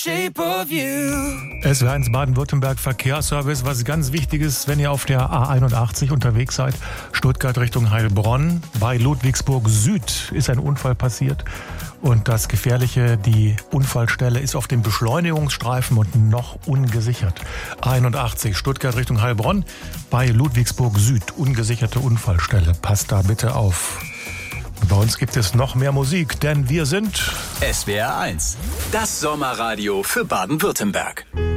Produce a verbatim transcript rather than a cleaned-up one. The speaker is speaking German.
Shape of you. S W R eins Baden-Württemberg Verkehrsservice. Was ganz wichtig ist, wenn ihr auf der A einundachtzig unterwegs seid, Stuttgart Richtung Heilbronn, bei Ludwigsburg Süd ist ein Unfall passiert. Und das Gefährliche, die Unfallstelle ist auf dem Beschleunigungsstreifen und noch ungesichert. A einundachtzig, Stuttgart Richtung Heilbronn, bei Ludwigsburg Süd, ungesicherte Unfallstelle. Passt da bitte auf. Bei uns gibt es noch mehr Musik, denn wir sind S W R eins, das Sommerradio für Baden-Württemberg.